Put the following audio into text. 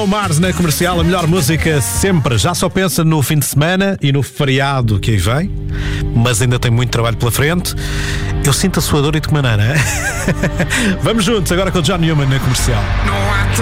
Bruno Mars na Comercial, a melhor música sempre. Já só pensa no fim de semana e no feriado que aí vem, mas ainda tem muito trabalho pela frente. Eu sinto a sua dor e de que maneira? Vamos juntos agora com o John Newman na Comercial.